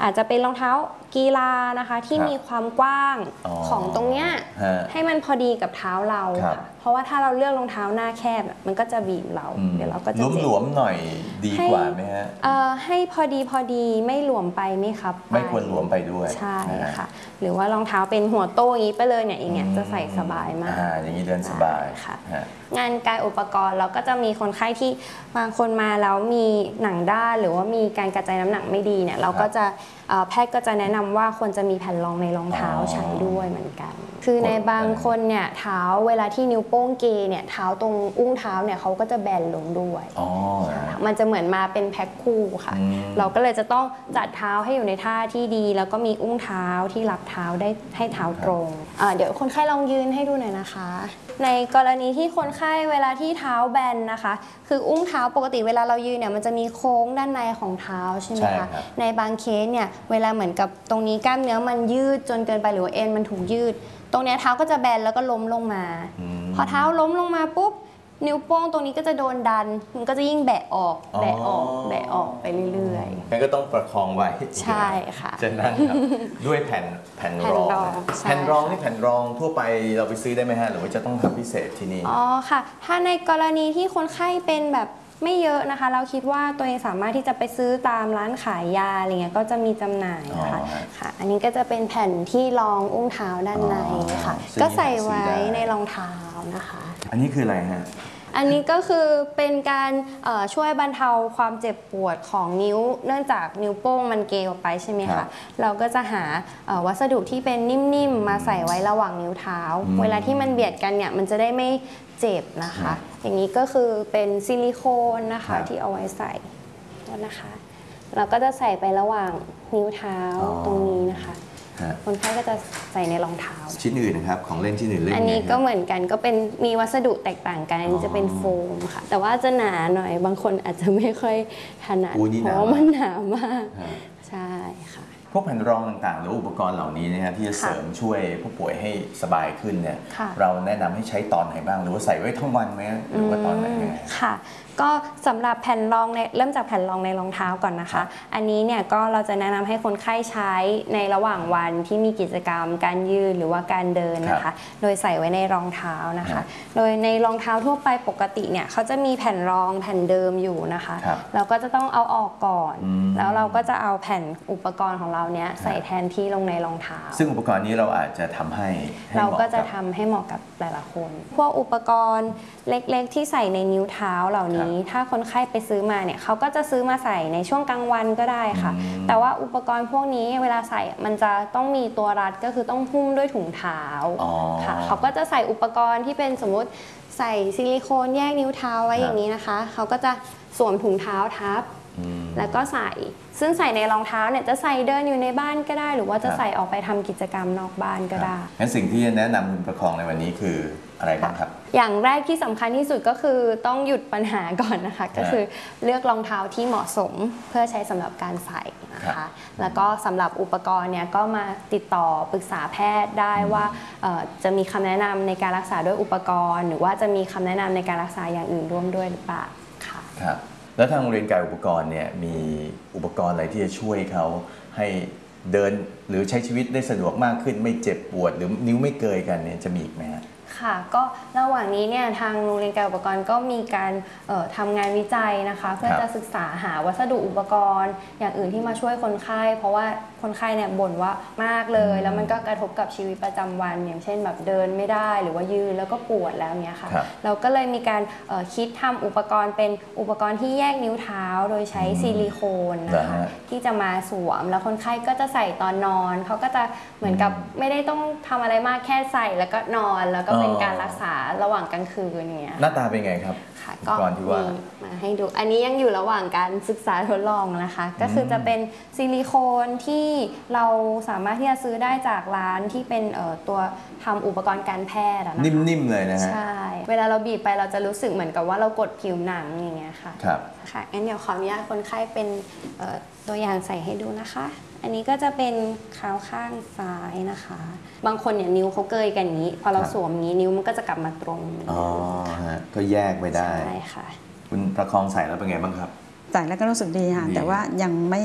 อาจจะเป็นรองเท้ากีฬานะคะที่มีความกว้างของตรงเนี้ยให้มันพอดีกับเท้าเราเพราะว่าถ้าเราเลือกรองเท้าหน้าแคบมันก็จะบีบเราเดี๋ยวเราก็จะหลวมๆหน่อยดีกว่าไหมฮะให้พอดีไม่หลวมไปไม่ครับไม่ควรหลวมไปด้วยใช่ค่ะหรือว่ารองเท้าเป็นหัวโต้อย่างนี้ไปเลยเนี่ยอย่างเงี้ยจะใส่สบายมากอย่างนี้เดินสบายค่ะงานกายอุปกรณ์เราก็จะมีคนไข้ที่บางคนมาแล้วมีหนังด้านหรือว่ามีการกระจายน้ำหนักไม่ดีเนี่ยเราก็จะแพทย์ก็จะแนะนำว่าควรจะมีแผ่นรองในรองเท้าใช้ด้วยเหมือนกันคือในบางคนเนี่ยเท้าเวลาที่นิ้วโป้งเกยเนี่ยเท้าตรงอุ้งเท้าเนี่ยเขาก็จะแบนลงด้วยมันจะเหมือนมาเป็นแพ็คคู่ค่ะเราก็เลยจะต้องจัดเท้าให้อยู่ในท่าที่ดีแล้วก็มีอุ้งเท้าที่รับเท้าได้ให้เท้าตรงเดี๋ยวคนไข้ลองยืนให้ดูหน่อยนะคะในกรณีที่คนไข้เวลาที่เท้าแบนนะคะคืออุ้งเท้าปกติเวลาเรายืนเนี่ยมันจะมีโค้งด้านในของเท้าใช่ไหมคะในบางเคสเนี่ยเวลาเหมือนกับตรงนี้กล้ามเนื้อมันยืดจนเกินไปหรือว่าเอ็นมันถูกยืดตรงนี้เท้าก็จะแบนแล้วก็ล้มลงมาพอเท้าล้มลงมาปุ๊บนิ้วโป้งตรงนี้ก็จะโดนดันมันก็จะยิ่งแบะออกแบะออกไปเรื่อยๆงั้นก็ต้องประคองไว้ใช่ค่ะจะนั่งครับด้วยแผ่นรองแผ่นรองนี่แผ่นรองทั่วไปเราไปซื้อได้ไหมฮะหรือว่าจะต้องทำพิเศษที่นี่ค่ะถ้าในกรณีที่คนไข้เป็นแบบไม่เยอะนะคะเราคิดว่าตัวเองสามารถที่จะไปซื้อตามร้านขายยาอะไรเงี้ยก็จะมีจำหน่ายค่ะอันนี้ก็จะเป็นแผ่นที่รองอุ้งเท้าด้านในค่ะก็ใส่ไว้ในรองเท้านะคะอันนี้คืออะไรฮะอันนี้ก็คือเป็นการช่วยบรรเทาความเจ็บปวดของนิ้วเนื่องจากนิ้วโป้งมันเกยออกไปใช่ไหมคะเราก็จะหาวัสดุที่เป็นนิ่มๆมาใส่ไว้ระหว่างนิ้วเท้าเวลาที่มันเบียดกันเนี่ยมันจะได้ไม่เจ็บนะคะอย่างนี้ก็คือเป็นซิลิโคนนะคะที่เอาไว้ใส่นะคะเราก็จะใส่ไประหว่างนิ้วเท้าตรงนี้นะคะคนไข้ก็จะใส่ในรองเท้าชิ้นอื่นนะครับของเล่นชิ้นอื่นเล่นอันนี้ก็เหมือนกันก็เป็นมีวัสดุแตกต่างกันอันนี้จะเป็นโฟมค่ะแต่ว่าจะหนาหน่อยบางคนอาจจะไม่ค่อยถนัดเพราะมันหนามากใช่ค่ะพวกแผ่นรองต่างๆหรืออุปกรณ์เหล่านี้นะฮะที่จะเสริมช่วยผู้ป่วยให้สบายขึ้นเนี่ยเราแนะนำให้ใช้ตอนไหนบ้างหรือว่าใส่ไว้ทั้งวันไหมหรือว่าตอนไหนค่ะก็สำหรับแผ่นรองเริ่มจากแผ่นรองในรองเท้าก่อนนะคะอันนี้เนี่ยก็เราจะแนะนำให้คนไข้ใช้ในระหว่างวันที่มีกิจกรรมการยืนหรือว่าการเดินนะคะโดยใส่ไว้ในรองเท้านะคะโดยในรองเท้าทั่วไปปกติเนี่ยเขาจะมีแผ่นรองแผ่นเดิมอยู่นะคะเราก็จะต้องเอาออกก่อนแล้วเราก็จะเอาแผ่นอุปกรณ์ของเราเนี่ยใส่แทนที่ลงในรองเท้าซึ่งอุปกรณ์นี้เราอาจจะทำให้เราก็จะทำให้เหมาะกับแต่ละคนพวกอุปกรณ์เล็กๆที่ใส่ในนิ้วเท้าเหล่านี้ถ้าคนไข้ไปซื้อมาเนี่ยเขาก็จะซื้อมาใส่ในช่วงกลางวันก็ได้ค่ะแต่ว่าอุปกรณ์พวกนี้เวลาใส่มันจะต้องมีตัวรัดก็คือต้องหุ้มด้วยถุงเท้าค่ะเขาก็จะใส่อุปกรณ์ที่เป็นสมมุติใส่ซิลิโคนแยกนิ้วเท้าไว้อย่างนี้นะคะเขาก็จะสวมถุงเท้าทับแล้วก็ใส่ซึ่งใส่ในรองเท้าเนี่ยจะใส่เดินอยู่ในบ้านก็ได้หรือว่าจะใส่ออกไปทำกิจกรรมนอกบ้านก็ได้งั้นสิ่งที่แนะนำคุณประคองในวันนี้คืออะไรบ้างครับอย่างแรกที่สำคัญที่สุดก็คือต้องหยุดปัญหาก่อนนะคะก็คือเลือกรองเท้าที่เหมาะสมเพื่อใช้สำหรับการใส่นะคะแล้วก็สำหรับอุปกรณ์เนี่ยก็มาติดต่อปรึกษาแพทย์ได้ว่าจะมีคำแนะนำในการรักษาด้วยอุปกรณ์หรือว่าจะมีคำแนะนำในการรักษาอย่างอื่นร่วมด้วยหรือเปล่าค่ะครับแล้วทางโรงเรียนกายอุปกรณ์เนี่ยมีอุปกรณ์อะไรที่จะช่วยเขาให้เดินหรือใช้ชีวิตได้สะดวกมากขึ้นไม่เจ็บปวดหรือนิ้วไม่เกยกันเนี่ยจะมีอีกไหมฮะค่ะก็ระหว่างนี้เนี่ยทางโรงเรียนการอุปกรณ์ก็มีการทำงานวิจัยนะคะเพื่อจะศึกษาหาวัสดุอุปกรณ์อย่างอื่นที่มาช่วยคนไข้เพราะว่าคนไข้เนี่ยบ่นว่ามากเลยแล้วมันก็กระทบกับชีวิตประจำวันอย่างเช่นแบบเดินไม่ได้หรือว่ายืนแล้วก็ปวดแล้วเนี่ยค่ะเราก็เลยมีการคิดทำอุปกรณ์เป็นอุปกรณ์ที่แยกนิ้วเท้าโดยใช้ซิลิโคนนะคะที่จะมาสวมแล้วคนไข้ก็จะใส่ตอนนอนเขาก็จะเหมือนกับไม่ได้ต้องทำอะไรมากแค่ใส่แล้วก็นอนแล้วก็เป็นการรักษาระหว่างกลางคืนเนี่ยหน้าตาเป็นไงครับก็มาให้ดูอันนี้ยังอยู่ระหว่างการศึกษาทดลองนะคะก็คือจะเป็นซิลิโคนที่เราสามารถที่จะซื้อได้จากร้านที่เป็นตัวทำอุปกรณ์การแพทย์นะคะนิ่มๆเลยนะฮะใช่เวลาเราบีบไปเราจะรู้สึกเหมือนกับว่าเรากดผิวหนังอย่างเงี้ยค่ะครับค่ะงั้นเดี๋ยวขออนุญาตคนไข้เป็นตัวอย่างใส่ให้ดูนะคะอันนี้ก็จะเป็นเท้าข้างซ้ายนะคะบางคนเนี่ยนิ้วเขาเกยกันอย่างนี้พอเราสวมอย่างนี้นิ้วมันก็จะกลับมาตรงอ๋อฮะก็แยกไปได้ใช่ค่ะคุณประคองใส่แล้วเป็นไงบ้างครับใส่แล้วก็รู้สึกดีค่ะแต่ว่ายังไม่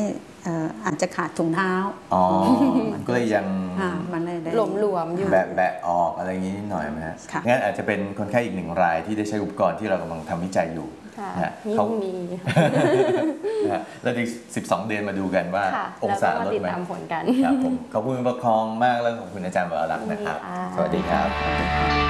อาจจะขาดถุงเท้าอ๋อก็เลยยังมันได้หลวมๆอยู่แบะออกอะไรอย่างนี้นิดหน่อยไหมฮะค่ะงั้นอาจจะเป็นคนไข้อีกหนึ่งรายที่ได้ใช้อุปกรณ์ที่เรากำลังทำวิจัยอยู่ค่ะนะฮะยิ่เขางมีนะฮะแล้วอีก12 เดือนมาดูกันว่าค่ะองศาลดแล้วก็มาติดไหมตามผลกันครับผมขอบคุณประคองมากแล้วขอบคุณอาจารย์วรลักษณ์นะครับยินดีค่ะสวัสดีครับ